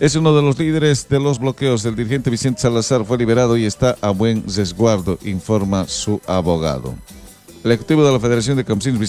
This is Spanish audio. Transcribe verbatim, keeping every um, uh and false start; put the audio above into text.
Es uno de los líderes de los bloqueos. El dirigente Vicente Salazar fue liberado y está a buen resguardo, informa su abogado. El ejecutivo de la Federación de Campesinos